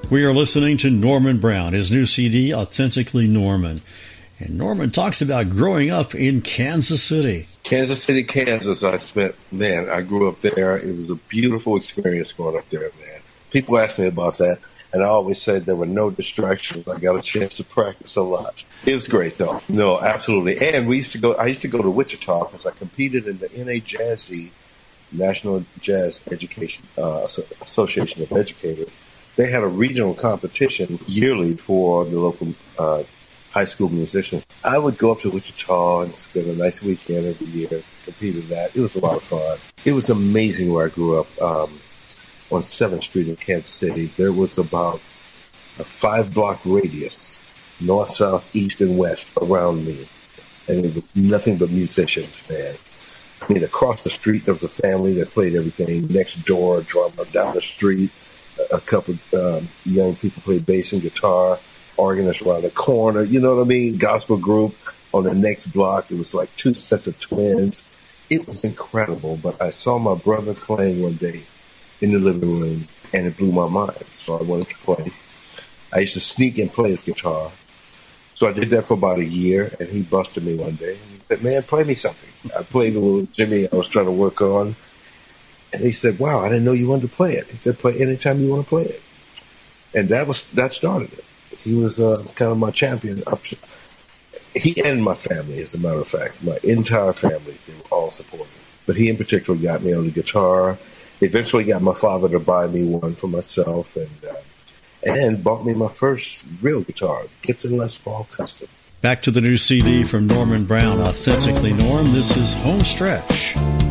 We are listening to Norman Brown, his new CD, Authentically Norman. And Norman talks about growing up in Kansas City. Kansas City, Kansas, I grew up there. It was a beautiful experience growing up there, man. People ask me about that, and I always said there were no distractions. I got a chance to practice a lot. It was great, though. No, absolutely. And I used to go to Wichita because I competed in the NAJASE, National Jazz Education Association of Educators. They had a regional competition yearly for the local high school musicians. I would go up to Wichita and spend a nice weekend every year, compete in that. It was a lot of fun. It was amazing where I grew up. On 7th Street in Kansas City, there was about a 5-block radius, north, south, east, and west around me. And it was nothing but musicians, man. I mean, across the street, there was a family that played everything. Next door, a drummer. Down the street, a couple young people played bass and guitar. Organist around the corner, you know what I mean? Gospel group on the next block. It was like 2 sets of twins. It was incredible. But I saw my brother playing one day in the living room, and it blew my mind. So I wanted to play. I used to sneak and play his guitar. So I did that for about a year, and he busted me one day. And he said, man, play me something. I played a little Jimmy I was trying to work on. And he said, wow, I didn't know you wanted to play it. He said, play anytime you want to play it. And that started it. He was kind of my champion. He and my family, as a matter of fact. My entire family, they were all supportive. But he in particular got me on the guitar. Eventually got my father to buy me one for myself and bought me my first real guitar, Gibson Les Paul Custom. Back to the new CD from Norman Brown, Authentically Norm. This is Home Stretch.